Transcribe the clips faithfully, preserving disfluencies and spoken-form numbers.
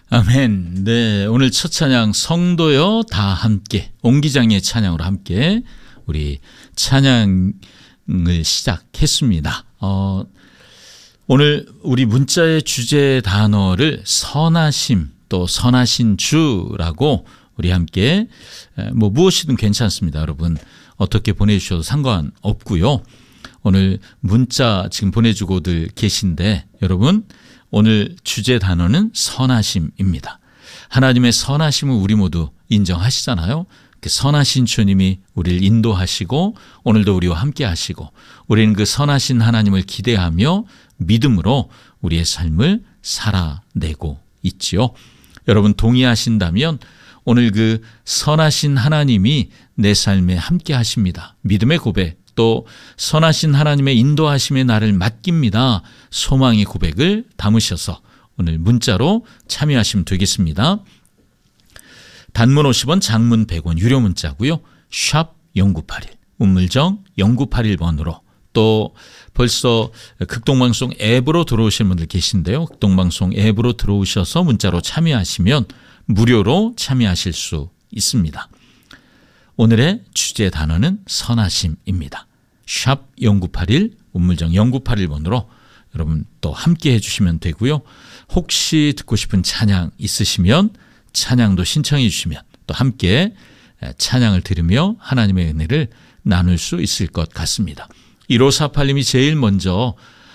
아멘. 네, 오늘 첫 찬양 성도여 다 함께 옹기장의 찬양으로 함께 우리 찬양을 시작했습니다. 어, 오늘 우리 문자의 주제 단어를 선하심 또 선하신 주라고 우리 함께 뭐 무엇이든 괜찮습니다. 여러분 어떻게 보내주셔도 상관없고요. 오늘 문자 지금 보내주고들 계신데 여러분 오늘 주제 단어는 선하심입니다. 하나님의 선하심을 우리 모두 인정하시잖아요. 그 선하신 주님이 우리를 인도하시고 오늘도 우리와 함께 하시고 우리는 그 선하신 하나님을 기대하며 믿음으로 우리의 삶을 살아내고 있지요. 여러분 동의하신다면 오늘 그 선하신 하나님이 내 삶에 함께 하십니다. 믿음의 고백 또 선하신 하나님의 인도하심에 나를 맡깁니다. 소망의 고백을 담으셔서 오늘 문자로 참여하시면 되겠습니다. 단문 오십 원, 장문 백 원, 유료 문자고요. 샵 공구팔일, 우물정 공구팔일 번으로 또 벌써 극동방송 앱으로 들어오신 분들 계신데요. 극동방송 앱으로 들어오셔서 문자로 참여하시면 무료로 참여하실 수 있습니다. 오늘의 주제 단어는 선하심입니다. 샵 공구팔일, 우물정 공구팔일 번으로 여러분 또 함께 해주시면 되고요. 혹시 듣고 싶은 찬양 있으시면 찬양도 신청해 주시면 또 함께 찬양을 들으며 하나님의 은혜를 나눌 수 있을 것 같습니다. 일오사팔 님이 제일 먼저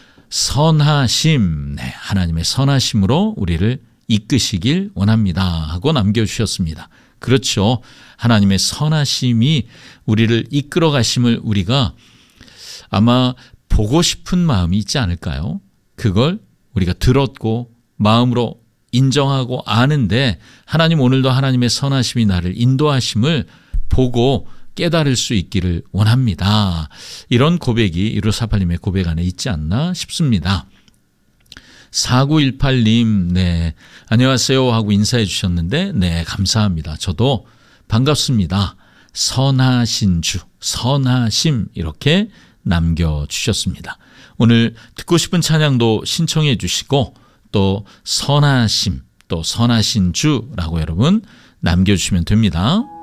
선하심, 네, 하나님의 선하심으로 우리를 이끄시길 원합니다 하고 남겨주셨습니다. 그렇죠. 하나님의 선하심이 우리를 이끌어 가심을 우리가 아마 보고 싶은 마음이 있지 않을까요? 그걸 우리가 들었고 마음으로 인정하고 아는데 하나님 오늘도 하나님의 선하심이 나를 인도하심을 보고 깨달을 수 있기를 원합니다. 이런 고백이 일오사팔 님의 고백 안에 있지 않나 싶습니다. 사구일팔 님, 네, 안녕하세요 하고 인사해 주셨는데 네, 감사합니다. 저도 반갑습니다. 선하신 주, 선하심 이렇게 남겨주셨습니다. 오늘 듣고 싶은 찬양도 신청해 주시고 또 선하심, 또 선하신 주라고 여러분 남겨주시면 됩니다.